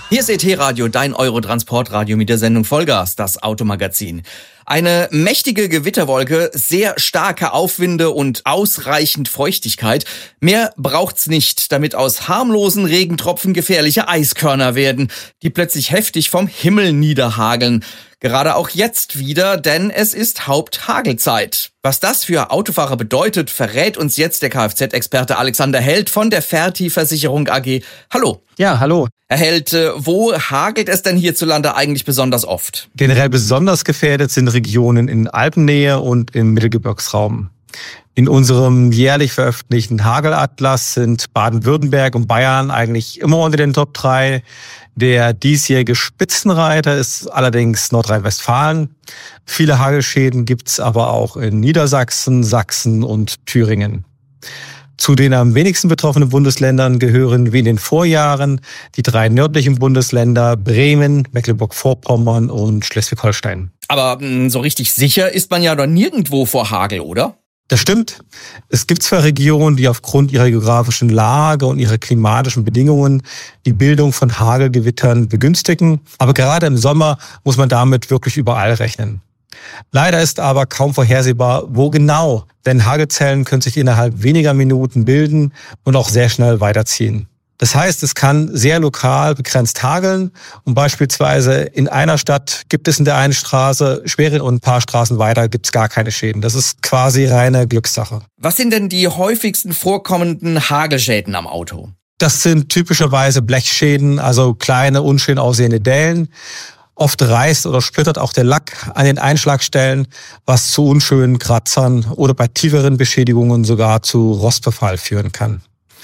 Hier ist ET-Radio, dein Eurotransportradio mit der Sendung Vollgas, das Automagazin. Eine mächtige Gewitterwolke, sehr starke Aufwinde und ausreichend Feuchtigkeit. Mehr braucht's nicht, damit aus harmlosen Regentropfen gefährliche Eiskörner werden, die plötzlich heftig vom Himmel niederhageln. Gerade auch jetzt wieder, denn es ist Haupthagelzeit. Was das für Autofahrer bedeutet, verrät uns jetzt der Kfz-Experte Alexander Held von der Ferti-Versicherung AG. Hallo. Ja, hallo. Herr Held, wo hagelt es denn hierzulande eigentlich besonders oft? Generell besonders gefährdet sind Regionen in Alpennähe und im Mittelgebirgsraum. In unserem jährlich veröffentlichten Hagelatlas sind Baden-Württemberg und Bayern eigentlich immer unter den Top 3. Der diesjährige Spitzenreiter ist allerdings Nordrhein-Westfalen. Viele Hagelschäden gibt's aber auch in Niedersachsen, Sachsen und Thüringen. Zu den am wenigsten betroffenen Bundesländern gehören wie in den Vorjahren die 3 nördlichen Bundesländer Bremen, Mecklenburg-Vorpommern und Schleswig-Holstein. Aber so richtig sicher ist man ja doch nirgendwo vor Hagel, oder? Das stimmt. Es gibt zwar Regionen, die aufgrund ihrer geografischen Lage und ihrer klimatischen Bedingungen die Bildung von Hagelgewittern begünstigen, aber gerade im Sommer muss man damit wirklich überall rechnen. Leider ist aber kaum vorhersehbar, wo genau, denn Hagelzellen können sich innerhalb weniger Minuten bilden und auch sehr schnell weiterziehen. Das heißt, es kann sehr lokal begrenzt hageln und beispielsweise in einer Stadt gibt es in der einen Straße Schwere und ein paar Straßen weiter gibt es gar keine Schäden. Das ist quasi reine Glückssache. Was sind denn die häufigsten vorkommenden Hagelschäden am Auto? Das sind typischerweise Blechschäden, also kleine, unschön aussehende Dellen. Oft reißt oder splittert auch der Lack an den Einschlagstellen, was zu unschönen Kratzern oder bei tieferen Beschädigungen sogar zu Rostbefall führen kann.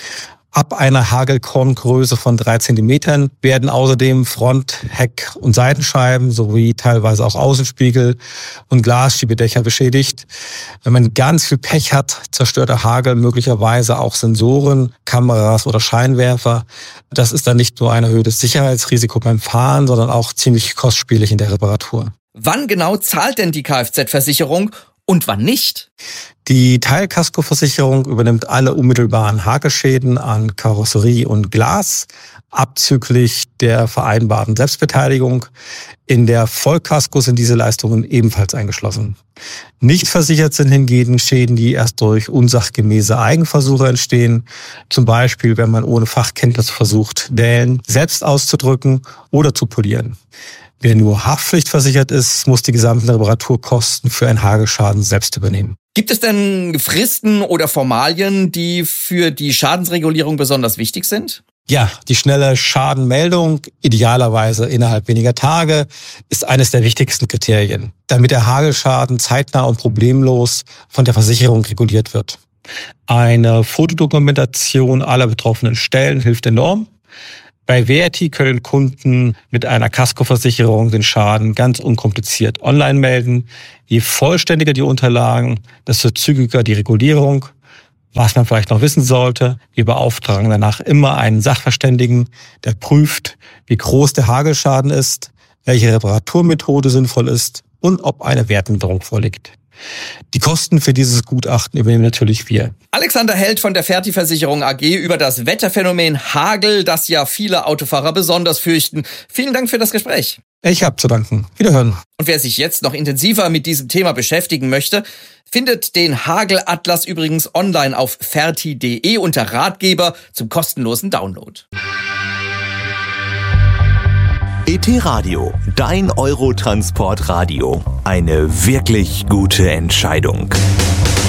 Ab einer Hagelkorngröße von 3 Zentimetern werden außerdem Front-, Heck- und Seitenscheiben sowie teilweise auch Außenspiegel und Glasschiebedächer beschädigt. Wenn man ganz viel Pech hat, zerstört der Hagel möglicherweise auch Sensoren, Kameras oder Scheinwerfer. Das ist dann nicht nur ein erhöhtes Sicherheitsrisiko beim Fahren, sondern auch ziemlich kostspielig in der Reparatur. Wann genau zahlt denn die Kfz-Versicherung und wann nicht? Die Teilkaskoversicherung übernimmt alle unmittelbaren Hagelschäden an Karosserie und Glas, abzüglich der vereinbarten Selbstbeteiligung. In der Vollkasko sind diese Leistungen ebenfalls eingeschlossen. Nicht versichert sind hingegen Schäden, die erst durch unsachgemäße Eigenversuche entstehen. Zum Beispiel, wenn man ohne Fachkenntnis versucht, Dellen selbst auszudrücken oder zu polieren. Wer nur haftpflichtversichert ist, muss die gesamten Reparaturkosten für einen Hagelschaden selbst übernehmen. Gibt es denn Fristen oder Formalien, die für die Schadensregulierung besonders wichtig sind? Ja, die schnelle Schadenmeldung, idealerweise innerhalb weniger Tage, ist eines der wichtigsten Kriterien, damit der Hagelschaden zeitnah und problemlos von der Versicherung reguliert wird. Eine Fotodokumentation aller betroffenen Stellen hilft enorm. Bei Verti können Kunden mit einer Kaskoversicherung den Schaden ganz unkompliziert online melden. Je vollständiger die Unterlagen, desto zügiger die Regulierung. Was man vielleicht noch wissen sollte, wir beauftragen danach immer einen Sachverständigen, der prüft, wie groß der Hagelschaden ist, welche Reparaturmethode sinnvoll ist und ob eine Wertminderung vorliegt. Die Kosten für dieses Gutachten übernehmen natürlich wir. Alexander Held von der Ferti-Versicherung AG über das Wetterphänomen Hagel, das ja viele Autofahrer besonders fürchten. Vielen Dank für das Gespräch. Ich habe zu danken. Wiederhören. Und wer sich jetzt noch intensiver mit diesem Thema beschäftigen möchte, findet den Hagelatlas übrigens online auf ferti.de unter Ratgeber zum kostenlosen Download. ET-Radio, dein Eurotransportradio. Eine wirklich gute Entscheidung.